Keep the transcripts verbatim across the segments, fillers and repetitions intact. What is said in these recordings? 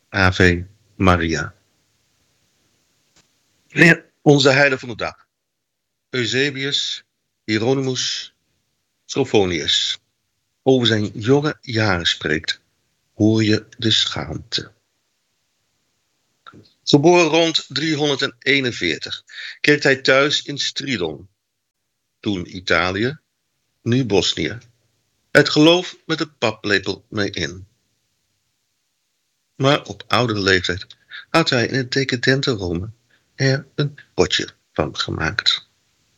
Ave Maria. Onze heilige van de dag. Eusebius, Hieronymus, Trophonius. Over zijn jonge jaren spreekt, hoor je de schaamte. Geboren rond driehonderdeenenveertig, kreeg hij thuis in Stridon, toen Italië, nu Bosnië, het geloof met de paplepel mee in. Maar op oudere leeftijd had hij in het decadente Rome er een potje van gemaakt.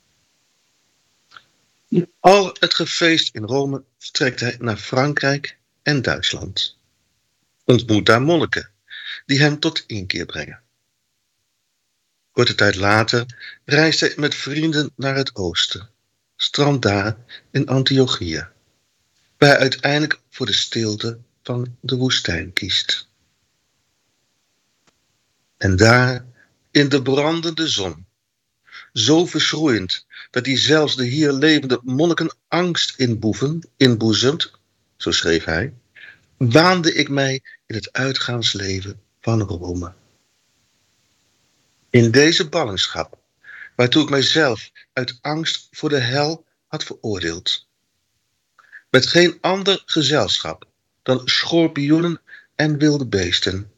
Al het gefeest in Rome vertrekt hij naar Frankrijk en Duitsland. Ontmoet daar monniken die hem tot inkeer brengen. Korte tijd later reist hij met vrienden naar het oosten, strandt daar in Antiochia, waar hij uiteindelijk voor de stilte van de woestijn kiest. En daar, in de brandende zon, zo verschroeiend dat hij zelfs de hier levende monniken angst inboeven, inboezemt, zo schreef hij, waande ik mij in het uitgaansleven van Rome. In deze ballingschap, waartoe ik mijzelf uit angst voor de hel had veroordeeld, met geen ander gezelschap dan schorpioenen en wilde beesten,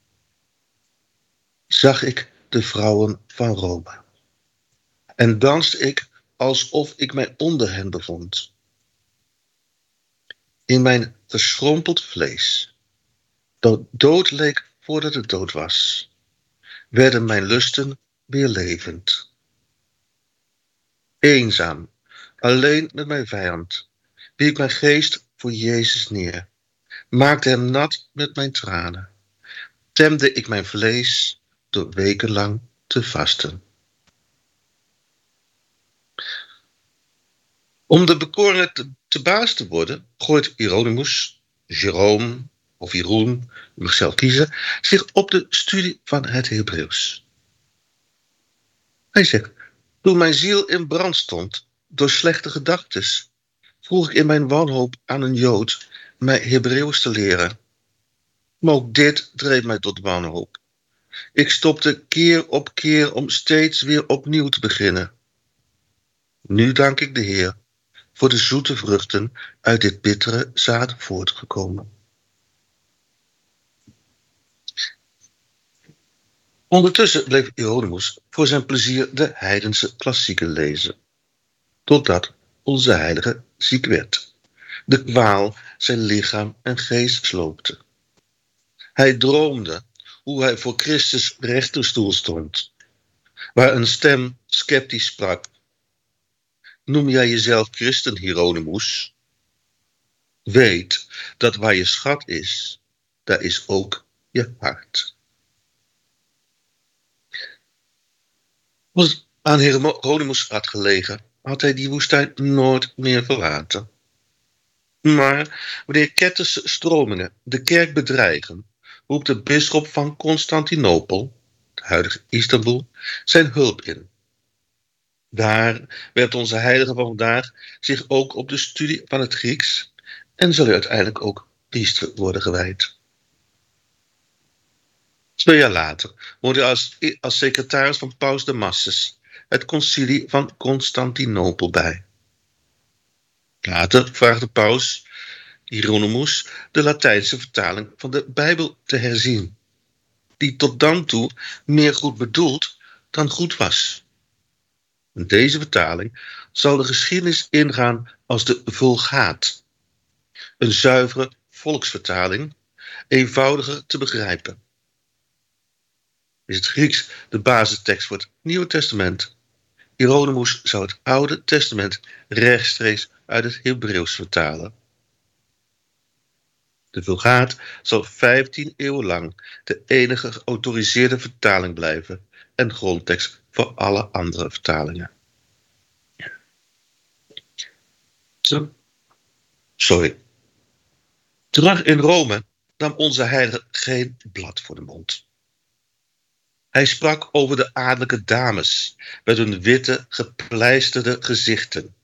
zag ik de vrouwen van Rome. En danste ik alsof ik mij onder hen bevond. In mijn verschrompeld vlees, dat dood leek voordat het dood was, werden mijn lusten weer levend. Eenzaam, alleen met mijn vijand, wierp mijn geest voor Jezus neer, maakte hem nat met mijn tranen, temde ik mijn vlees door wekenlang te vasten. Om de bekorenen te, te baas te worden, gooit Hieronymus, Jerome of Jeroen, u mag zelf kiezen, zich op de studie van het Hebreeuws. Hij zegt, toen mijn ziel in brand stond door slechte gedachtes, vroeg ik in mijn wanhoop aan een Jood mij Hebreeuws te leren. Maar ook dit dreef mij tot wanhoop. Ik stopte keer op keer om steeds weer opnieuw te beginnen. Nu dank ik de Heer voor de zoete vruchten uit dit bittere zaad voortgekomen. Ondertussen bleef Hieronymus voor zijn plezier de heidense klassieken lezen, totdat onze heilige ziek werd. De kwaal zijn lichaam en geest sloopte. Hij droomde hoe hij voor Christus rechterstoel stond, waar een stem sceptisch sprak. Noem jij jezelf christen, Hieronymus? Weet dat waar je schat is, daar is ook je hart. Als het aan Hieronymus had gelegen, had hij die woestijn nooit meer verlaten. Maar wanneer ketterse stromingen de kerk bedreigen, roept de bisschop van Constantinopel, het huidige Istanbul, zijn hulp in. Daar werpt onze heilige van vandaag zich ook op de studie van het Grieks en zal hij uiteindelijk ook priester worden gewijd. Twee jaar later wordt hij als, als secretaris van Paus Damasus het concilie van Constantinopel bij. Later vraagt de paus Hieronymus de Latijnse vertaling van de Bijbel te herzien, die tot dan toe meer goed bedoeld dan goed was. Deze vertaling zal de geschiedenis ingaan als de Vulgaat, een zuivere volksvertaling, eenvoudiger te begrijpen. Is het Grieks de basistekst voor het Nieuwe Testament? Hieronymus zou het Oude Testament rechtstreeks uit het Hebreeuws vertalen. De Vulgaat zal vijftien eeuwen lang de enige geautoriseerde vertaling blijven en grondtekst voor alle andere vertalingen. Sorry. Terug in Rome nam onze heilige geen blad voor de mond. Hij sprak over de adellijke dames met hun witte, gepleisterde gezichten.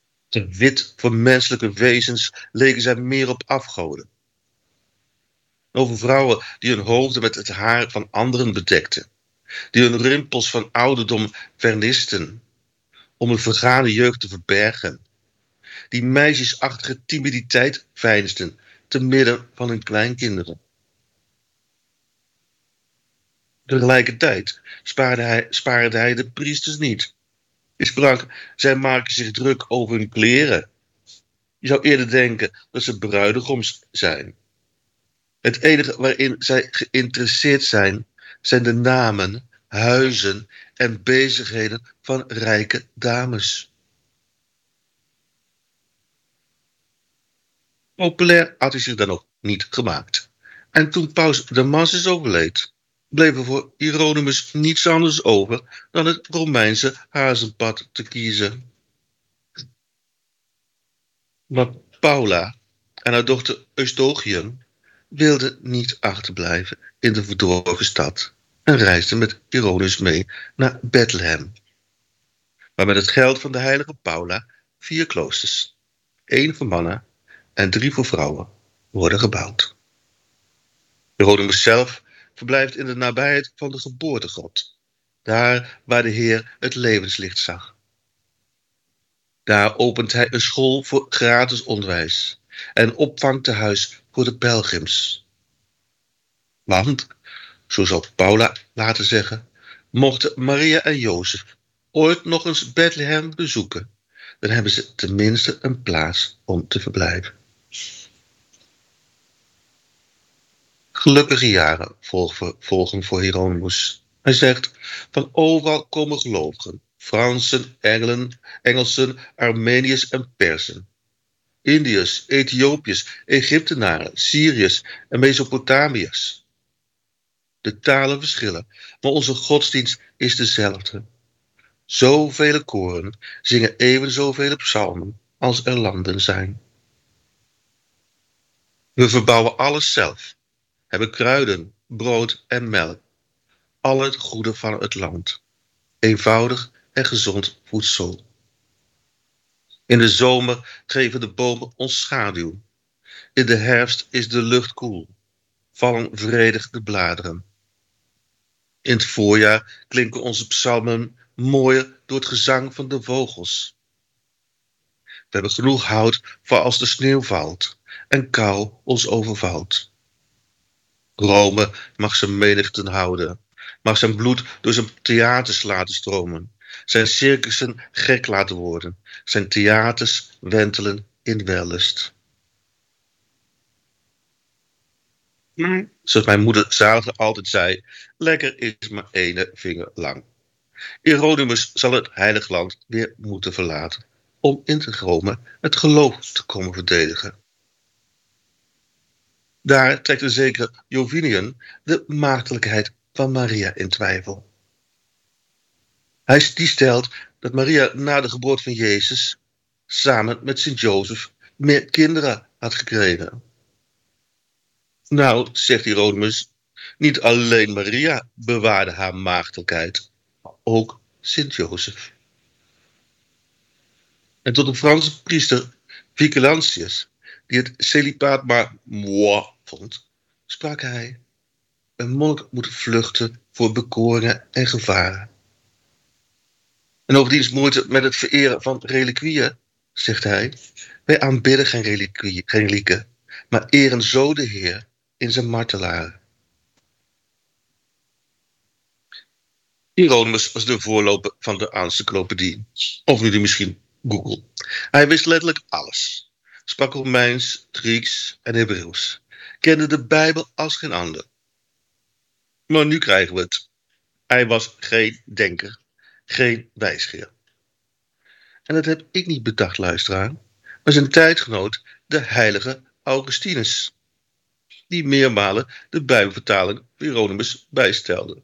Te wit voor menselijke wezens leken zij meer op afgoden. Over vrouwen die hun hoofden met het haar van anderen bedekten, die hun rimpels van ouderdom vernisten, om hun vergane jeugd te verbergen, die meisjesachtige timiditeit veinsden te midden van hun kleinkinderen. Tegelijkertijd spaarde hij, spaarde hij de priesters niet. Hij sprak, zij maken zich druk over hun kleren. Je zou eerder denken dat ze bruidegoms zijn. Het enige waarin zij geïnteresseerd zijn, zijn de namen, huizen en bezigheden van rijke dames. Populair had hij zich dan ook niet gemaakt. En toen paus Damasus overleed, bleef er voor Hieronymus niets anders over dan het Romeinse hazenpad te kiezen. Maar Paula en haar dochter Eustochium wilden niet achterblijven in de verdorven stad en reisden met Hieronymus mee naar Bethlehem, waar met het geld van de heilige Paula vier kloosters, één voor mannen en drie voor vrouwen, worden gebouwd. Hieronymus zelf verblijft in de nabijheid van de geboortegrot, daar waar de Heer het levenslicht zag. Daar opent hij een school voor gratis onderwijs en een opvangtehuis voor de pelgrims. Want, zo zal Paula laten zeggen, mochten Maria en Jozef ooit nog eens Bethlehem bezoeken, dan hebben ze tenminste een plaats om te verblijven. Gelukkige jaren volgen voor Hieronymus. Hij zegt, van overal komen gelovigen, Fransen, Engelen, Engelsen, Armeniërs en Persen, Indiërs, Ethiopiërs, Egyptenaren, Syriërs en Mesopotamiërs. De talen verschillen, maar onze godsdienst is dezelfde. Zoveel koren zingen even zoveel psalmen als er landen zijn. We verbouwen alles zelf, hebben kruiden, brood en melk, al het goede van het land, eenvoudig en gezond voedsel. In de zomer geven de bomen ons schaduw. In de herfst is de lucht koel, vallen vredig de bladeren. In het voorjaar klinken onze psalmen mooier door het gezang van de vogels. We hebben genoeg hout voor als de sneeuw valt en kou ons overvalt. Rome mag zijn menigten houden, mag zijn bloed door zijn theaters laten stromen, zijn circussen gek laten worden, zijn theaters wentelen in wellust. Maar, zoals mijn moeder Zalige altijd zei, lekker is maar ene vinger lang. Hieronymus zal het heilig land weer moeten verlaten, om in te Rome het geloof te komen verdedigen. Daar trekt een zeker Jovinian de maagdelijkheid van Maria in twijfel. Hij die stelt dat Maria na de geboorte van Jezus samen met Sint-Jozef meer kinderen had gekregen. Nou, zegt Hieronymus, niet alleen Maria bewaarde haar maagdelijkheid, maar ook Sint-Jozef. En tot de Franse priester Vigilantius, die het celibaat maar moi vond, sprak hij: een monnik moet vluchten voor bekoringen en gevaren. En over diens moeite met het vereren van reliquieën, zegt hij: wij aanbidden geen reliquie, geen relieken, maar eren zo de Heer in zijn martelaren. Hieronymus was de voorloper van de encyclopedie, of nu misschien Google. Hij wist letterlijk alles. Sprak Romeins, Grieks en Hebreeuws. Kende de Bijbel als geen ander. Maar nu krijgen we het. Hij was geen denker, geen wijsgeer. En dat heb ik niet bedacht, luisteraar, maar zijn tijdgenoot, de heilige Augustinus, die meermalen de Bijbelvertaling van Hieronymus bijstelde.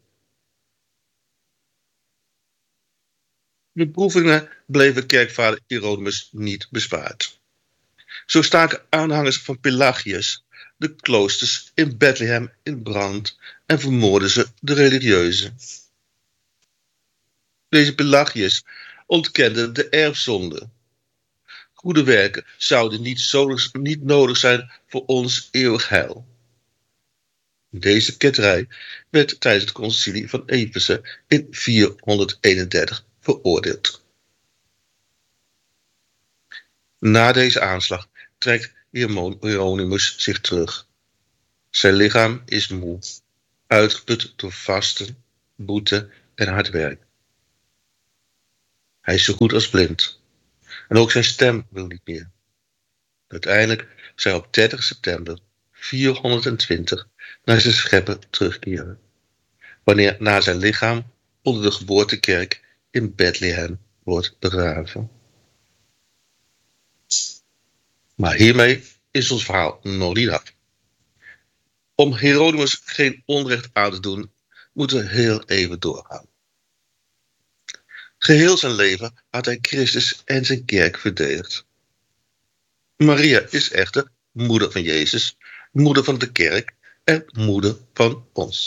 De beproevingen bleven kerkvader Hieronymus niet bespaard. Zo staken aanhangers van Pelagius de kloosters in Bethlehem in brand en vermoordden ze de religieuzen. Deze Pelagius ontkende de erfzonde. Goede werken zouden niet, zo, niet nodig zijn voor ons eeuwig heil. Deze ketterij werd tijdens het concilie van Efeze in vierhonderdeenendertig veroordeeld. Na deze aanslag trekt Hieronymus zich terug. Zijn lichaam is moe, uitgeput door vasten, boete en hard werk. Hij is zo goed als blind. En ook zijn stem wil niet meer. Uiteindelijk zou hij op dertig september vierhonderdtwintig naar zijn schepper terugkeren, wanneer na zijn lichaam onder de geboortekerk in Bethlehem wordt begraven. Maar hiermee is ons verhaal nog niet af. Om Hieronymus geen onrecht aan te doen, moeten we heel even doorgaan. Geheel zijn leven had hij Christus en zijn kerk verdedigd. Maria is echter moeder van Jezus, moeder van de kerk en moeder van ons.